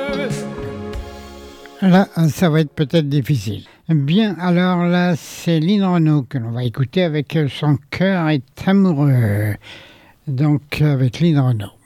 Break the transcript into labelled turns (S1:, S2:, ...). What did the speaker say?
S1: Là, ça va être peut-être difficile. Bien, alors là, c'est Lynn Renaud que l'on va écouter avec Son cœur est amoureux. Donc, avec Lynn Renaud.